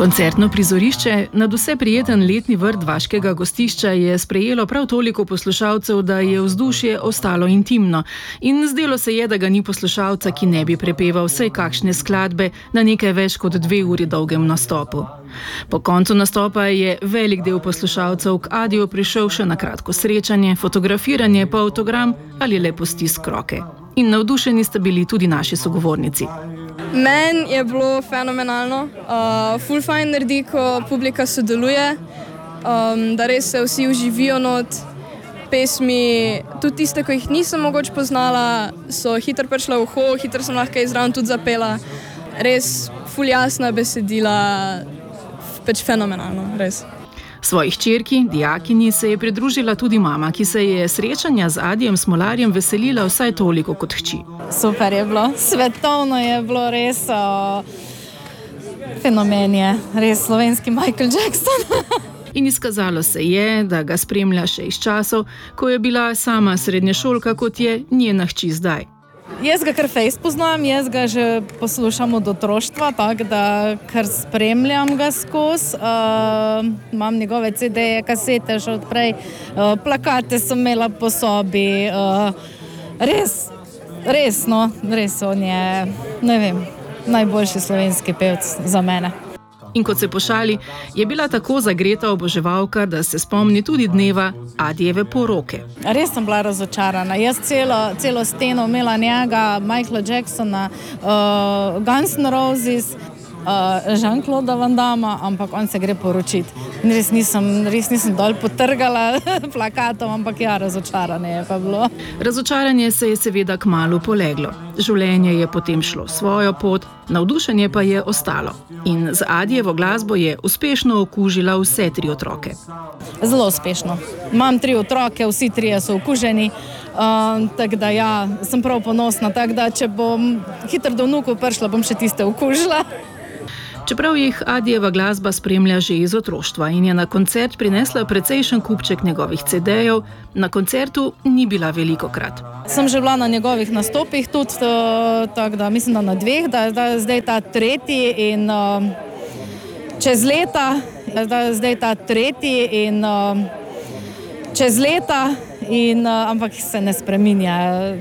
Koncertno prizorišče, nadvse prijeten letni vrt vaškega gostišča, je sprejelo prav toliko poslušalcev, da je vzdušje ostalo intimno. In zdelo se je, da ga ni poslušalca, ki ne bi prepeval vsaj kakšne skladbe na nekaj več kot 2 uri dolgem nastopu. Po koncu nastopa je velik del poslušalcev k Adiju prišel še na kratko srečanje, fotografiranje pa avtogram ali le postisk roke. In navdušeni sta bili tudi naši sogovornici. Meni je bilo fenomenalno, ful fajn naredi, ko publika sodeluje, da res se vsi uživijo not. Pesmi, tudi tiste, ko jih nisem mogoče poznala, so hitro prišla v uho, hitro sem lahko izraven tudi zapela. Res ful jasna besedila, pač fenomenalno, res. Svoji hčerki, dijakinji, se je pridružila tudi mama, ki se je srečanja z Adijem Smolarjem veselila vsaj toliko kot hči. Super je bilo, svetovno je bilo, res fenomen je, res slovenski Michael Jackson. In izkazalo se je, da ga spremlja še iz časov, ko je bila sama srednješolka, kot je njena hči zdaj. Jaz ga kar fejst poznam, jaz ga že poslušam od otroštva, tako da kar spremljam ga skozi. Imam njegove CD-je, kasete še odprej, plakate sem imela po sobi. Res on je, ne vem, najboljši slovenski pevec za mene. In kot se pošali, je bila tako zagreta oboževalka, da se spomni tudi dneva Adijeve poroke. Res sem bila razočarana. Jaz celo steno imela njega, Michaela Jacksona, Guns N' Roses, Jean-Claude Van Damme, ampak on se gre poročiti. Res nisem dol potrgala plakatom, ampak ja, razočaranje je pa bilo. Razočaranje se je seveda kmalu poleglo. Življenje je potem šlo svojo pot, navdušenje pa je ostalo. In z Adijevo glasbo je uspešno okužila vse 3 otroke. Zelo uspešno. Imam 3 otroke, vsi 3 so okuženi, tako da ja, sem prav ponosna, tako da če bom hitro do vnukov prišla, bom še tiste okužila. Čeprav jih Adijeva glasba spremlja že iz otroštva in je na koncert prinesla precejšen kupček njegovih CD-jev, na koncertu ni bila velikokrat. Sem že bila na njegovih nastopih tudi, tako da mislim, da na 2, da zdaj ta 3. in čez leta, ampak se ne spreminja.